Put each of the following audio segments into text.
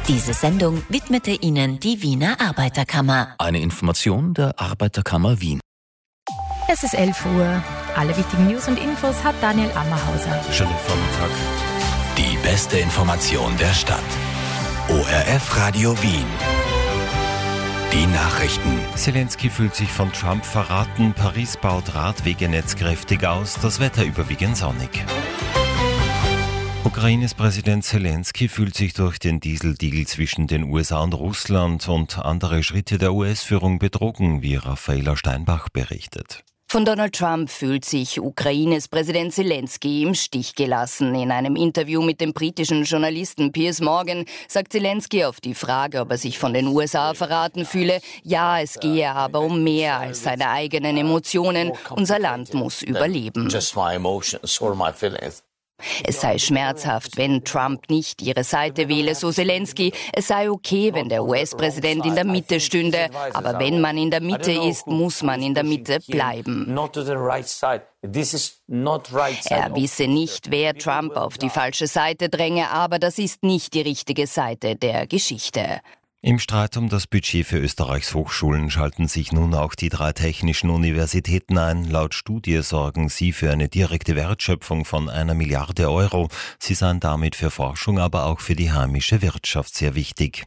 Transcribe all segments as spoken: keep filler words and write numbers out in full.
Diese Sendung widmete Ihnen die Wiener Arbeiterkammer. Eine Information der Arbeiterkammer Wien. Es ist elf Uhr. Alle wichtigen News und Infos hat Daniel Ammerhauser. Schönen Vormittag. Die beste Information der Stadt. O R F Radio Wien. Die Nachrichten. Zelensky fühlt sich von Trump verraten. Paris baut Radwegenetz kräftig aus. Das Wetter überwiegend sonnig. Ukraines Präsident Zelensky fühlt sich durch den Dieseldeal zwischen den U S A und Russland und andere Schritte der U S-Führung betrogen, wie Raffaela Steinbach berichtet. Von Donald Trump fühlt sich Ukraines Präsident Zelensky im Stich gelassen. In einem Interview mit dem britischen Journalisten Piers Morgan sagt Zelensky auf die Frage, ob er sich von den U S A verraten fühle, ja, es gehe aber um mehr als seine eigenen Emotionen. Unser Land muss überleben. Es sei schmerzhaft, wenn Trump nicht ihre Seite wähle, so Zelensky. Es sei okay, wenn der U S-Präsident in der Mitte stünde. Aber wenn man in der Mitte ist, muss man in der Mitte bleiben. Er wisse nicht, wer Trump auf die falsche Seite dränge, aber das ist nicht die richtige Seite der Geschichte. Im Streit um das Budget für Österreichs Hochschulen schalten sich nun auch die drei technischen Universitäten ein. Laut Studie sorgen sie für eine direkte Wertschöpfung von einer Milliarde Euro. Sie seien damit für Forschung, aber auch für die heimische Wirtschaft sehr wichtig.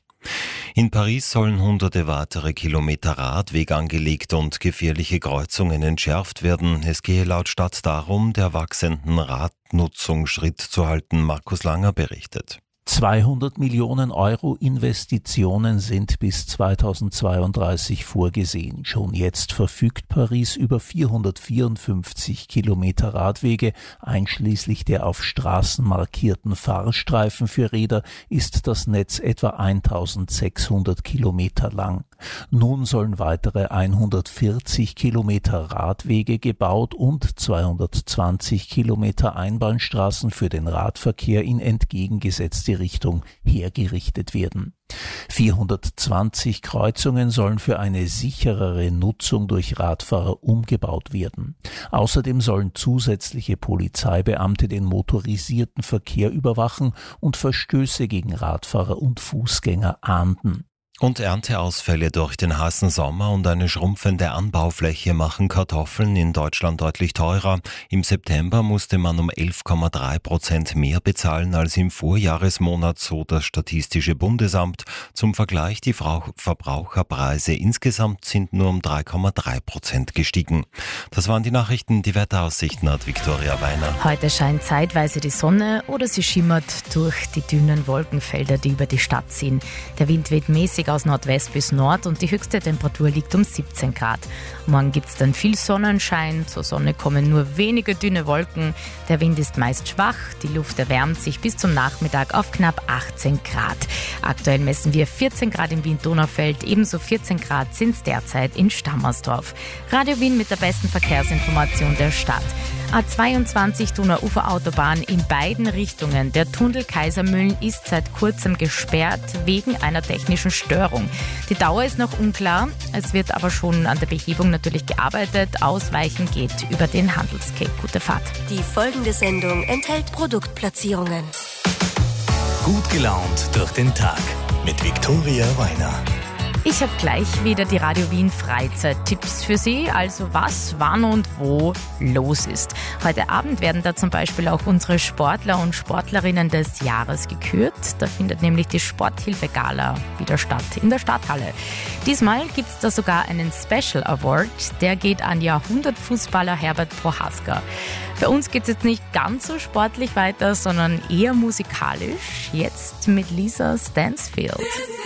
In Paris sollen hunderte weitere Kilometer Radweg angelegt und gefährliche Kreuzungen entschärft werden. Es gehe laut Stadt darum, der wachsenden Radnutzung Schritt zu halten. Markus Langer berichtet. zweihundert Millionen Euro Investitionen sind bis zweitausendzweiunddreißig vorgesehen. Schon jetzt verfügt Paris über vierhundertvierundfünfzig Kilometer Radwege. Einschließlich der auf Straßen markierten Fahrstreifen für Räder ist das Netz etwa eintausendsechshundert Kilometer lang. Nun sollen weitere hundertvierzig Kilometer Radwege gebaut und zweihundertzwanzig Kilometer Einbahnstraßen für den Radverkehr in entgegengesetzte Richtung hergerichtet werden. vierhundertzwanzig Kreuzungen sollen für eine sicherere Nutzung durch Radfahrer umgebaut werden. Außerdem sollen zusätzliche Polizeibeamte den motorisierten Verkehr überwachen und Verstöße gegen Radfahrer und Fußgänger ahnden. Und Ernteausfälle durch den heißen Sommer und eine schrumpfende Anbaufläche machen Kartoffeln in Deutschland deutlich teurer. Im September musste man um elf Komma drei Prozent mehr bezahlen als im Vorjahresmonat, so das Statistische Bundesamt. Zum Vergleich, die Verbraucherpreise insgesamt sind nur um drei Komma drei Prozent gestiegen. Das waren die Nachrichten. Die Wetteraussichten hat Viktoria Weiner. Heute scheint zeitweise die Sonne oder sie schimmert durch die dünnen Wolkenfelder, die über die Stadt ziehen. Der Wind weht mäßig aus Nordwest bis Nord und die höchste Temperatur liegt um siebzehn Grad. Morgen gibt es dann viel Sonnenschein, zur Sonne kommen nur wenige dünne Wolken. Der Wind ist meist schwach, die Luft erwärmt sich bis zum Nachmittag auf knapp achtzehn Grad. Aktuell messen wir vierzehn Grad im Wien-Donaufeld, ebenso vierzehn Grad sind es derzeit in Stammersdorf. Radio Wien mit der besten Verkehrsinformation der Stadt. A zweiundzwanzig Donauuferautobahn in beiden Richtungen. Der Tunnel Kaisermühlen ist seit kurzem gesperrt wegen einer technischen Störung. Die Dauer ist noch unklar, es wird aber schon an der Behebung natürlich gearbeitet. Ausweichen geht über den Handelsweg. Gute Fahrt. Die folgende Sendung enthält Produktplatzierungen. Gut gelaunt durch den Tag mit Viktoria Weiner. Ich habe gleich wieder die Radio Wien Freizeit-Tipps für Sie, also was, wann und wo los ist. Heute Abend werden da zum Beispiel auch unsere Sportler und Sportlerinnen des Jahres gekürt. Da findet nämlich die Sporthilfe-Gala wieder statt in der Stadthalle. Diesmal gibt es da sogar einen Special Award, der geht an Jahrhundertfußballer Herbert Prohaska. Bei uns geht es jetzt nicht ganz so sportlich weiter, sondern eher musikalisch. Jetzt mit Lisa Stansfield.